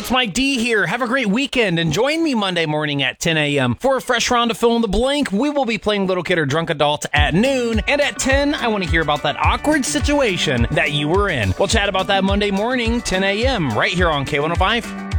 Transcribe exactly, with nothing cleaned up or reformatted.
it's Mike D here. Have a great weekend and join me Monday morning at ten a.m. for a fresh round of Fill in the Blank. We will be playing Little Kid or Drunk Adult at noon. And at ten, I want to hear about that awkward situation that you were in. We'll chat about that Monday morning, ten a.m. right here on K one oh five.